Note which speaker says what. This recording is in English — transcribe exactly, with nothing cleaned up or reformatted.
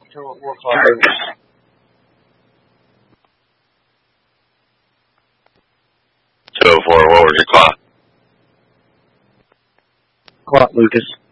Speaker 1: Turn what more clock Lucas.
Speaker 2: two oh four, what was your clock?
Speaker 1: Clock Lucas.